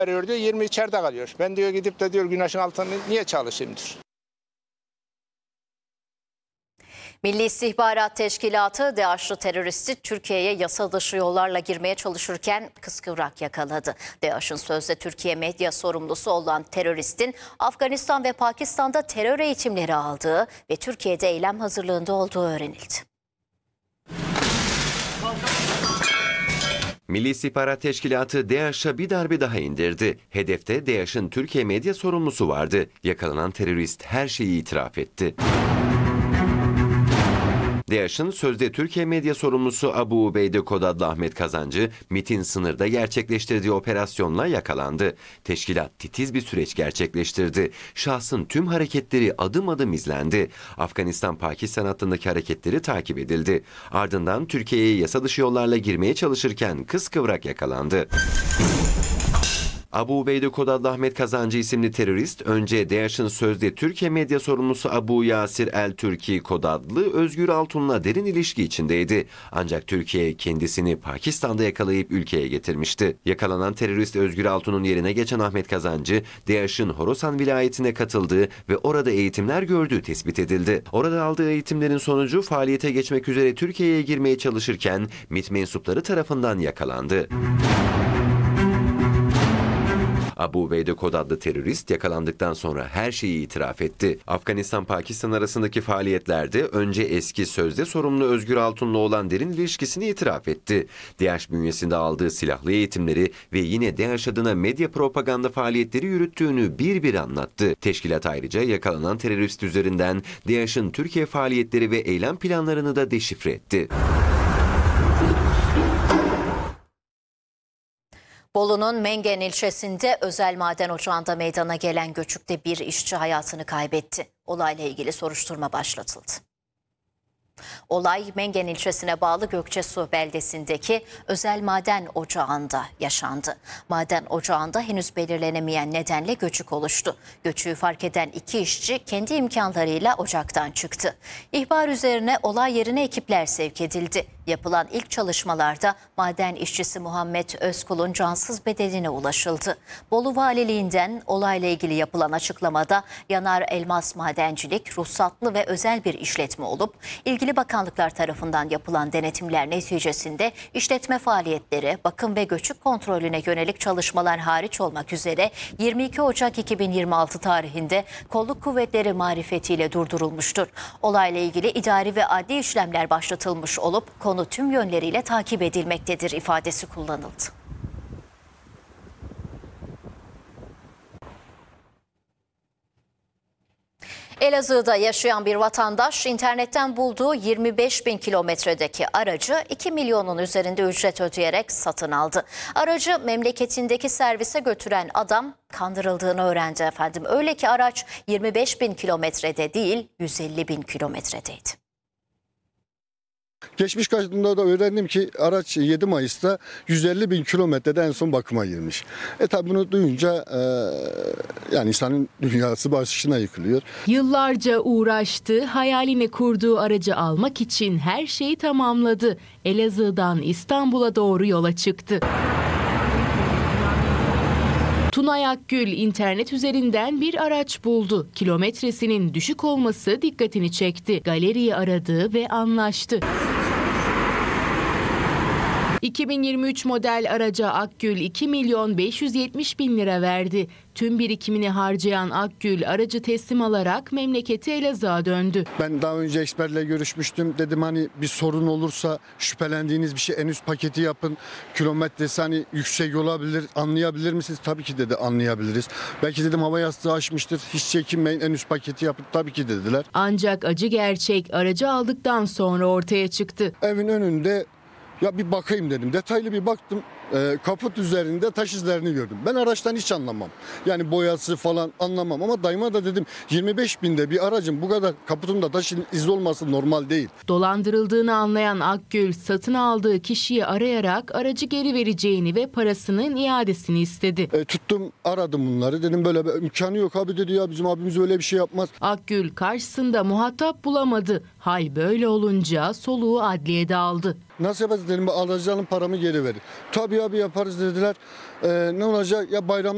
Veriyor diyor, 20 içeride kalıyor. Ben diyor gidip de diyor güneşin altında niye çalışayım diyor. Milli İstihbarat Teşkilatı DAEŞ'lı teröristi Türkiye'ye yasa dışı yollarla girmeye çalışırken kıskıvrak yakaladı. DAEŞ'ın sözde Türkiye medya sorumlusu olan teröristin Afganistan ve Pakistan'da terör eğitimleri aldığı ve Türkiye'de eylem hazırlığında olduğu öğrenildi. Milli İstihbarat Teşkilatı DAEŞ'a bir darbe daha indirdi. Hedefte DAEŞ'ın Türkiye medya sorumlusu vardı. Yakalanan terörist her şeyi itiraf etti. DAEŞ'ın sözde Türkiye medya sorumlusu Abu Ubeyde Kod adlı Ahmet Kazancı, MİT'in sınırda gerçekleştirdiği operasyonla yakalandı. Teşkilat titiz bir süreç gerçekleştirdi. Şahsın tüm hareketleri adım adım izlendi. Afganistan-Pakistan hattındaki hareketleri takip edildi. Ardından Türkiye'ye yasa dışı yollarla girmeye çalışırken kıskıvrak yakalandı. Abu Ubeyde Kod adlı Ahmet Kazancı isimli terörist önce DAEŞ'ın sözde Türkiye medya sorumlusu Abu Yasir El-Türki Kod adlı Özgür Altun'la derin ilişki içindeydi. Ancak Türkiye kendisini Pakistan'da yakalayıp ülkeye getirmişti. Yakalanan terörist Özgür Altun'un yerine geçen Ahmet Kazancı, DAEŞ'ın Horasan vilayetine katıldığı ve orada eğitimler gördüğü tespit edildi. Orada aldığı eğitimlerin sonucu faaliyete geçmek üzere Türkiye'ye girmeye çalışırken MİT mensupları tarafından yakalandı. Abu Ubeyde Kod adlı terörist yakalandıktan sonra her şeyi itiraf etti. Afganistan-Pakistan arasındaki faaliyetlerde önce eski sözde sorumlu Özgür Altun'la olan derin ilişkisini itiraf etti. DAEŞ bünyesinde aldığı silahlı eğitimleri ve yine DAEŞ adına medya propaganda faaliyetleri yürüttüğünü bir anlattı. Teşkilat ayrıca yakalanan terörist üzerinden DAEŞ'in Türkiye faaliyetleri ve eylem planlarını da deşifre etti. Bolu'nun Mengen ilçesinde özel maden ocağında meydana gelen göçükte bir işçi hayatını kaybetti. Olayla ilgili soruşturma başlatıldı. Olay Mengen ilçesine bağlı Gökçesu beldesindeki özel maden ocağında yaşandı. Maden ocağında henüz belirlenemeyen nedenle göçük oluştu. Göçüğü fark eden iki işçi kendi imkanlarıyla ocaktan çıktı. İhbar üzerine olay yerine ekipler sevk edildi. Yapılan ilk çalışmalarda maden işçisi Muhammed Özkul'un cansız bedenine ulaşıldı. Bolu Valiliğinden olayla ilgili yapılan açıklamada yanar elmas madencilik ruhsatlı ve özel bir işletme olup ilgili bakanlıklar tarafından yapılan denetimler neticesinde işletme faaliyetleri, bakım ve göçük kontrolüne yönelik çalışmalar hariç olmak üzere 22 Ocak 2026 tarihinde Kolluk Kuvvetleri marifetiyle durdurulmuştur. Olayla ilgili idari ve adli işlemler başlatılmış olup konu tüm yönleriyle takip edilmektedir ifadesi kullanıldı. Elazığ'da yaşayan bir vatandaş internetten bulduğu 25.000 kilometredeki aracı 2 milyonun üzerinde ücret ödeyerek satın aldı. Aracı memleketindeki servise götüren adam kandırıldığını öğrendi efendim. Öyle ki araç 25.000 kilometrede değil 150.000 kilometredeydi. Geçmiş kaydında da öğrendim ki araç 7 Mayıs'ta 150.000 kilometrede en son bakıma girmiş. Tabi bunu duyunca yani insanın dünyası başına yıkılıyor. Yıllarca uğraştı, hayalini kurduğu aracı almak için her şeyi tamamladı. Elazığ'dan İstanbul'a doğru yola çıktı. Tunay Akgül internet üzerinden bir araç buldu. Kilometresinin düşük olması dikkatini çekti. Galeriyi aradı ve anlaştı. 2023 model araca Akgül 2.570.000 lira verdi. Tüm birikimini harcayan Akgül aracı teslim alarak memleketi Elazığ'a döndü. Ben daha önce ekspertle görüşmüştüm. Dedim hani bir sorun olursa şüphelendiğiniz bir şey en üst paketi yapın. Kilometresi hani yüksek olabilir. Anlayabilir misiniz? Tabii ki dedi anlayabiliriz. Belki dedim hava yastığı açmıştır. Hiç çekinmeyin en üst paketi yapın. Tabii ki dediler. Ancak acı gerçek aracı aldıktan sonra ortaya çıktı. Evin önünde ya bir bakayım dedim. Detaylı bir baktım. Kaput üzerinde taş izlerini gördüm. Ben araçtan hiç anlamam. Yani boyası falan anlamam ama dayıma da dedim 25.000'de bir aracın bu kadar kaputunda taş izi olması normal değil. Dolandırıldığını anlayan Akgül satın aldığı kişiyi arayarak aracı geri vereceğini ve parasının iadesini istedi. Tuttum aradım bunları dedim böyle bir imkanı yok abi dedi ya bizim abimiz öyle bir şey yapmaz. Akgül karşısında muhatap bulamadı. Hal böyle olunca soluğu adliyede aldı. Nasıl yapacağız dedim alacağım paramı geri verin. Tabii abi yaparız dediler. Ne olacak ya bayram